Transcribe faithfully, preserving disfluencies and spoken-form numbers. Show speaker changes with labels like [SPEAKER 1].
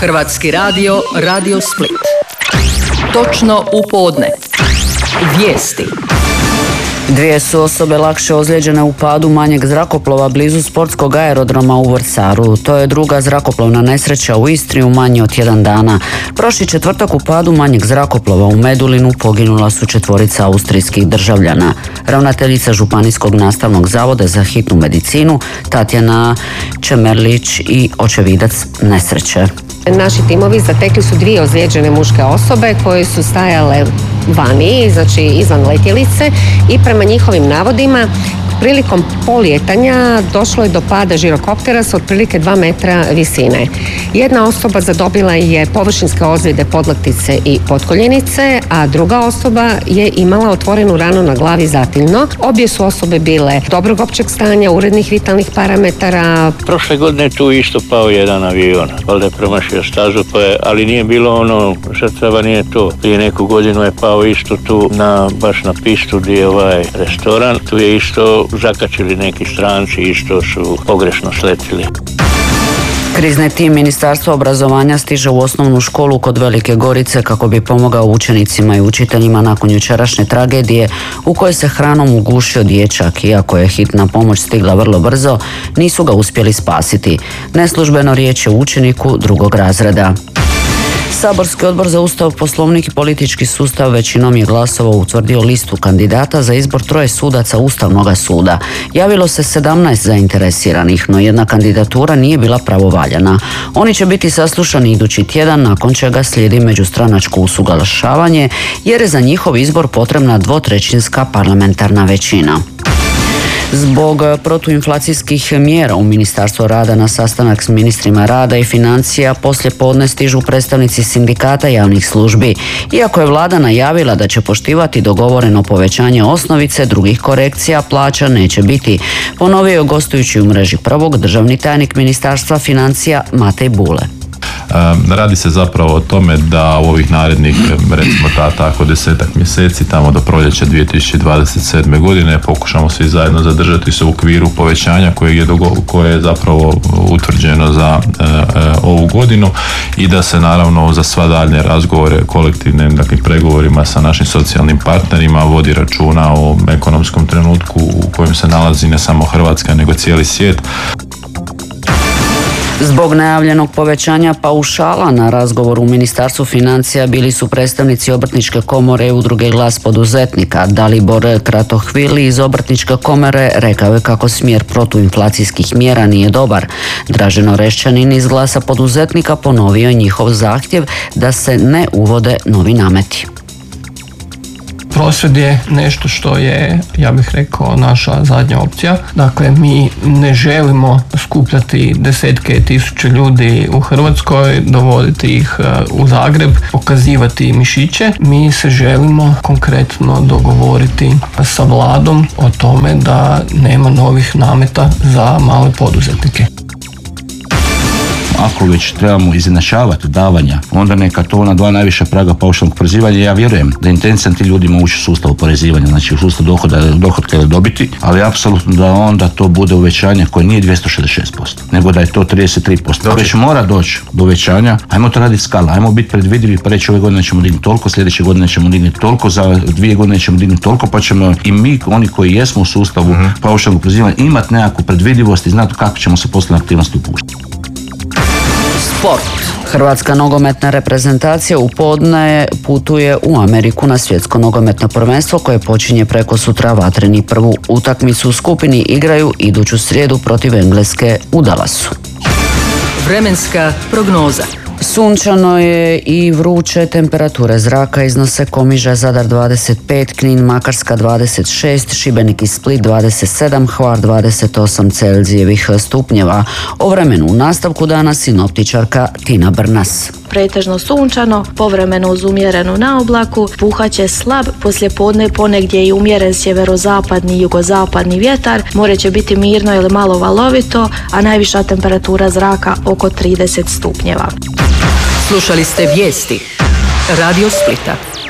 [SPEAKER 1] Hrvatski radio, Radio Split. Točno u podne. Vijesti.
[SPEAKER 2] Dvije su osobe lakše ozlijeđene u padu manjeg zrakoplova blizu sportskog aerodroma u Vrsaru. To je druga zrakoplovna nesreća u Istri u manje od jedan dana. Prošli četvrtak u padu manjeg zrakoplova u Medulinu poginula su četvorica austrijskih državljana. Ravnateljica Županijskog nastavnog zavoda za hitnu medicinu Tatjana Čemerlić i očevidac nesreće.
[SPEAKER 3] Naši timovi zatekli su dvije ozlijeđene muške osobe koje su stajale vani, znači izvan letjelice, i prema njihovim navodima prilikom polijetanja došlo je do pada žirokoptera s otprilike dva metra visine. Jedna osoba zadobila je površinske ozljede podlaktice i potkoljenice, a druga osoba je imala otvorenu ranu na glavi zatiljno. Obje su osobe bile dobrog općeg stanja, urednih vitalnih parametara.
[SPEAKER 4] Prošle godine tu isto pao jedan avion, valjda je promašio stazu, pa je, ali nije bilo ono, žrtava nije to. Prije neku godinu je pao isto tu na, baš na pistu gdje je ovaj restoran. Tu je isto zakačili neki stranci, isto su pogrešno sletili.
[SPEAKER 2] Krizni tim Ministarstva obrazovanja stiže u osnovnu školu kod Velike Gorice kako bi pomogao učenicima i učiteljima nakon jučerašnje tragedije u kojoj se hranom ugušio dječak. Iako je hitna pomoć stigla vrlo brzo, nisu ga uspjeli spasiti. Neslužbeno riječ je o učeniku drugog razreda. Saborski odbor za Ustav, Poslovnik i politički sustav većinom je glasova utvrdio listu kandidata za izbor troje sudaca Ustavnog suda. Javilo se sedamnaest zainteresiranih, no jedna kandidatura nije bila pravovaljana. Oni će biti saslušani idući tjedan, nakon čega slijedi međustranačko usuglašavanje, jer je za njihov izbor potrebna dvotrećinska parlamentarna većina. Zbog protuinflacijskih mjera u Ministarstvu rada na sastanak s ministrima rada i financija poslije podne stižu predstavnici sindikata javnih službi. Iako je vlada najavila da će poštivati dogovoreno povećanje osnovice, drugih korekcija plaća neće biti, ponovio je gostujući u mreži Prvog državni tajnik Ministarstva financija Matej Bule.
[SPEAKER 5] Radi se zapravo o tome da u ovih narednih, recimo ta, tako desetak mjeseci, tamo do proljeća dvije tisuće dvadeset sedme. godine, pokušamo svi zajedno zadržati se u okviru povećanja koje je, dogo, koje je zapravo utvrđeno za e, e, ovu godinu i da se naravno za sva daljnje razgovore kolektivnim, dakle, pregovorima sa našim socijalnim partnerima vodi računa o ekonomskom trenutku u kojem se nalazi ne samo Hrvatska nego cijeli svijet.
[SPEAKER 2] Zbog najavljenog povećanja paušala na razgovoru u Ministarstvu financija bili su predstavnici Obrtničke komore i udruge Glas poduzetnika. Dalibor Kratohvili iz Obrtničke komore rekao je kako smjer protuinflacijskih mjera nije dobar. Dražen Orešćanin iz Glasa poduzetnika ponovio je njihov zahtjev da se ne uvode novi nameti.
[SPEAKER 6] Prosvjed je nešto što je, ja bih rekao, naša zadnja opcija. Dakle, mi ne želimo skupljati desetke tisuće ljudi u Hrvatskoj, dovoditi ih u Zagreb, pokazivati mišiće. Mi se želimo konkretno dogovoriti sa vladom o tome da nema novih nameta za male poduzetnike.
[SPEAKER 7] Ako već trebamo izjednačavati davanja, onda neka to na dva najviša praga paušalnog oporezivanja. Ja vjerujem da intencija ti ljudima ući u sustav oporezivanja, znači u sustav dohoda, dohotka ili dobiti, ali apsolutno da onda to bude uvećanje koje nije dvjesto šezdeset šest posto, nego da je to trideset tri posto. Znači, već mora doći do uvećanja, ajmo to raditi skala, ajmo biti predvidivi, pa reći ove godine ćemo dignuti toliko, sljedeće godine ćemo dignuti toliko, za dvije godine ćemo dignuti toliko, pa ćemo i mi, oni koji jesmo u sustavu uh-huh. paušalnog oporezivanja, imati nekakvu predvidivost i znati kako ćemo se poslovne aktivnosti upuštati.
[SPEAKER 2] Sport. Hrvatska nogometna reprezentacija u podne putuje u Ameriku na svjetsko nogometno prvenstvo koje počinje preko sutra. Vatreni prvu utakmicu u skupini igraju iduću srijedu protiv Engleske u Dallasu.
[SPEAKER 1] Vremenska prognoza.
[SPEAKER 2] Sunčano je i vruće, temperature zraka iznose Komiža, Zadar dvadeset pet, Knin, Makarska dvadeset šest, Šibenik i Split dvadeset sedam, Hvar dvadeset osam Celzijevih stupnjeva. O vremenu u nastavku dana sinoptičarka Tina Brnas.
[SPEAKER 8] Pretežno sunčano, povremeno uz umjerenu naoblaku, puhaće slab, poslijepodne ponegdje i umjeren sjeverozapadni i jugozapadni vjetar, more će biti mirno ili malo valovito, a najviša temperatura zraka oko trideset stupnjeva.
[SPEAKER 1] Slušali ste vijesti Radio Splita.